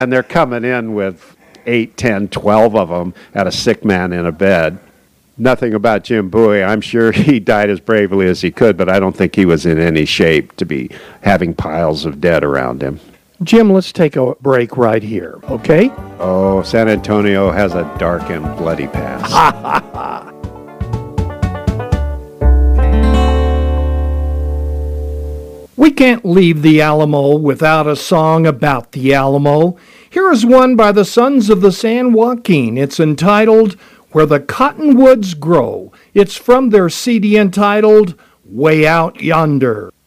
And they're coming in with 8, 10, 12 of them at a sick man in a bed. Nothing about Jim Bowie. I'm sure he died as bravely as he could, but I don't think he was in any shape to be having piles of dead around him. Jim, let's take a break right here, okay? Oh, San Antonio has a dark and bloody past. We can't leave the Alamo without a song about the Alamo. Here is one by the Sons of the San Joaquin. It's entitled Where the Cottonwoods Grow. It's from their CD entitled Way Out Yonder.